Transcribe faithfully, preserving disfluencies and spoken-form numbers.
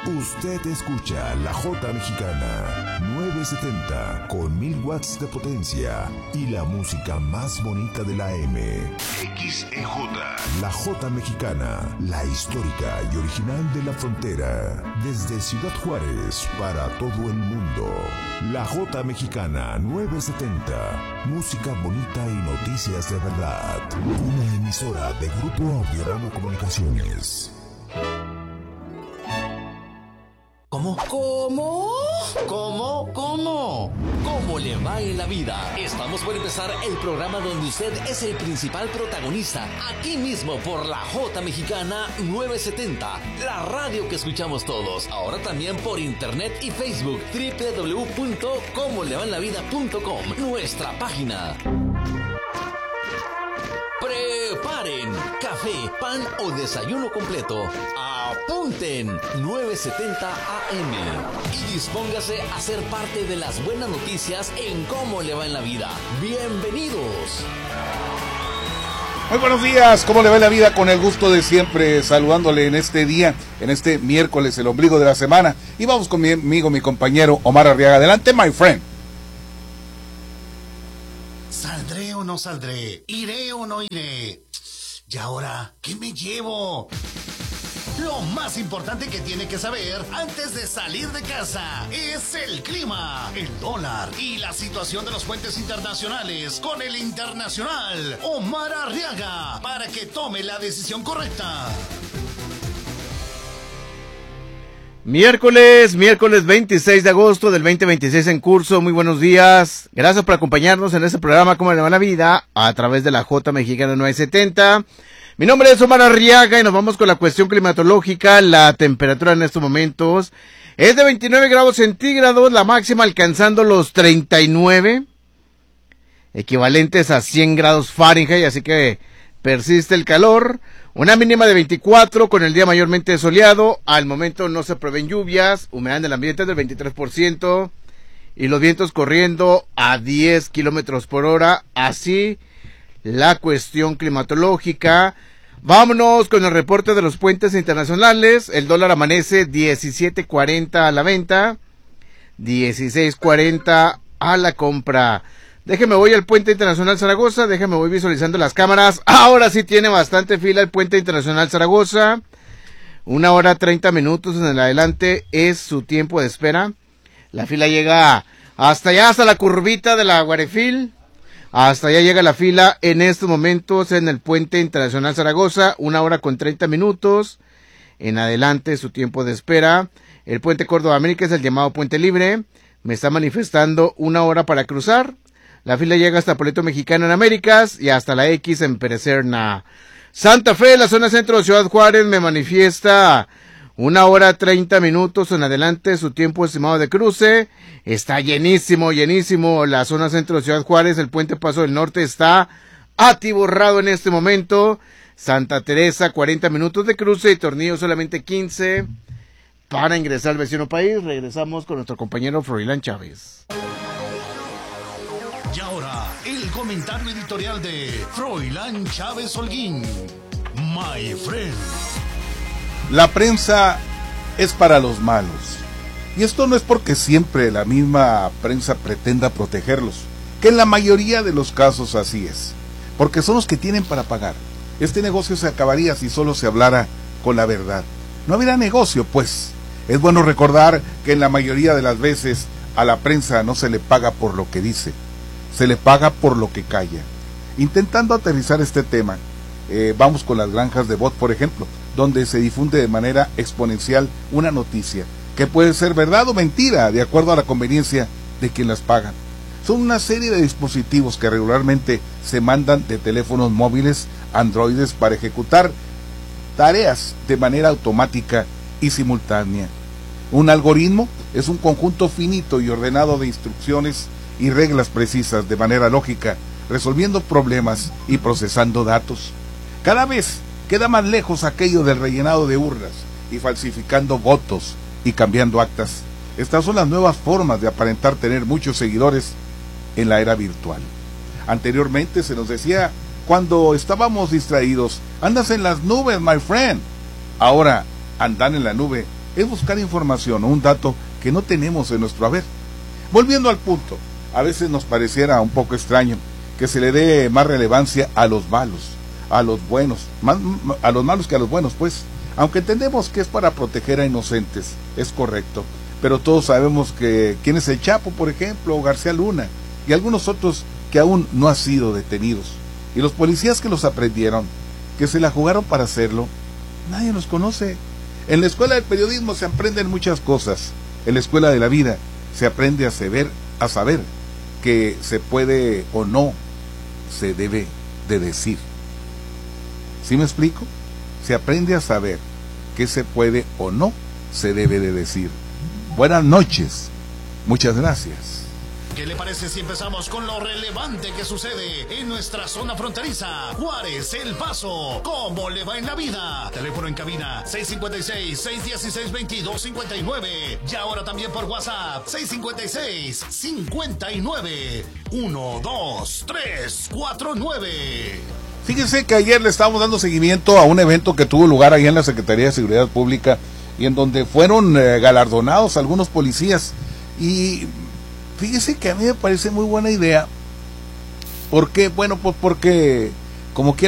Usted escucha La Jota Mexicana nueve setenta con mil watts de potencia y la música más bonita de la M. X E J. La Jota Mexicana, la histórica y original de la frontera. Desde Ciudad Juárez para todo el mundo. La Jota Mexicana nueve setenta. Música bonita y noticias de verdad. Una emisora de Grupo Audiorama Comunicaciones. ¿Cómo? ¿Cómo? ¿Cómo? ¿Cómo? ¿Cómo le va en la vida? Estamos por empezar el programa donde usted es el principal protagonista. Aquí mismo por La Jota Mexicana nueve setenta. La radio que escuchamos todos. Ahora también por internet y Facebook. doble u doble u doble u punto como le va en la vida punto com. Nuestra página. Preparen café, pan o desayuno completo. Apunten nueve setenta A M y dispóngase a ser parte de las buenas noticias en Cómo le va en la vida. Bienvenidos. Muy buenos días, ¿cómo le va en la vida? Con el gusto de siempre, saludándole en este día, en este miércoles, el ombligo de la semana. Y vamos conmigo, mi compañero Omar Arriaga. Adelante, my friend. ¿Saldré o no saldré? ¿Iré o no iré? ¿Y ahora qué me llevo? Lo más importante que tiene que saber antes de salir de casa es el clima, el dólar y la situación de los puentes internacionales con el internacional Omar Arriaga para que tome la decisión correcta. Miércoles, miércoles veintiséis de agosto del veinte veintiséis en curso. Muy buenos días. Gracias por acompañarnos en este programa Cómo le va la vida a través de la Jota Mexicana nueve setenta. Mi nombre es Omar Arriaga y nos vamos con la cuestión climatológica. La temperatura en estos momentos es de veintinueve grados centígrados, la máxima alcanzando los treinta y nueve, equivalentes a cien grados Fahrenheit, así que persiste el calor. Una mínima de veinticuatro con el día mayormente soleado. Al momento no se prevén lluvias, humedad en el ambiente del veintitrés por ciento y los vientos corriendo a diez kilómetros por hora. Así la cuestión climatológica. Vámonos con el reporte de los puentes internacionales. El dólar amanece diecisiete cuarenta a la venta, dieciséis cuarenta a la compra. Déjeme voy al puente internacional Zaragoza, déjeme voy visualizando las cámaras. Ahora sí tiene bastante fila el puente internacional Zaragoza. Una hora treinta minutos en el adelante es su tiempo de espera. La fila llega hasta allá, hasta la curvita de la Guarefil. Hasta allá llega la fila en estos momentos en el puente internacional Zaragoza. Una hora con treinta minutos. En adelante su tiempo de espera. El puente Córdoba América es el llamado puente libre. Me está manifestando una hora para cruzar. La fila llega hasta Puerto Mexicano en Américas y hasta la X en Perecerna. Santa Fe, la zona centro de Ciudad Juárez, me manifiesta una hora treinta minutos en adelante, su tiempo estimado de cruce. Está llenísimo, llenísimo la zona centro de Ciudad Juárez. El puente Paso del Norte está atiborrado en este momento. Santa Teresa, cuarenta minutos de cruce y Tornillo solamente quince para ingresar al vecino país. Regresamos con nuestro compañero Froilán Chávez. Y ahora, el comentario editorial de Froilán Chávez Holguín. My friend. La prensa es para los malos. Y esto no es porque siempre la misma prensa pretenda protegerlos, que en la mayoría de los casos así es. Porque son los que tienen para pagar. Este negocio se acabaría si solo se hablara con la verdad. No habría negocio, pues. Es bueno recordar que en la mayoría de las veces a la prensa no se le paga por lo que dice. Se le paga por lo que calla. Intentando aterrizar este tema, eh, vamos con las granjas de bot, por ejemplo, donde se difunde de manera exponencial una noticia, que puede ser verdad o mentira, de acuerdo a la conveniencia de quien las paga. Son una serie de dispositivos que regularmente se mandan de teléfonos móviles, androides, para ejecutar tareas de manera automática y simultánea. Un algoritmo es un conjunto finito y ordenado de instrucciones y reglas precisas de manera lógica, resolviendo problemas y procesando datos. Cada vez queda más lejos aquello del rellenado de urnas y falsificando votos y cambiando actas. Estas son las nuevas formas de aparentar tener muchos seguidores en la era virtual. Anteriormente se nos decía, cuando estábamos distraídos, andas en las nubes, my friend. Ahora, andar en la nube es buscar información o un dato que no tenemos en nuestro haber. Volviendo al punto, a veces nos pareciera un poco extraño que se le dé más relevancia a los malos, a los buenos, más, a los malos que a los buenos, pues, aunque entendemos que es para proteger a inocentes, es correcto, pero todos sabemos que quién es el Chapo, por ejemplo, o García Luna, y algunos otros que aún no han sido detenidos, y los policías que los aprendieron, que se la jugaron para hacerlo, nadie los conoce. En la escuela del periodismo se aprenden muchas cosas, en la escuela de la vida se aprende a saber, a saber que se puede o no se debe de decir. ¿Sí me explico? Se aprende a saber qué se puede o no se debe de decir. Buenas noches, muchas gracias. ¿Qué le parece si empezamos con lo relevante que sucede en nuestra zona fronteriza? Juárez, El Paso, ¿cómo le va en la vida? Teléfono en cabina seis cinco seis, seis uno seis, veintidós cincuenta y nueve. Y ahora también por WhatsApp seis cinco seis, cincuenta y nueve, uno dos tres cuatro nueve. Fíjense que ayer le estábamos dando seguimiento a un evento que tuvo lugar ahí en la Secretaría de Seguridad Pública y en donde fueron eh, galardonados algunos policías. Y fíjese que a mí me parece muy buena idea. ¿Por qué? Bueno, pues porque como quiera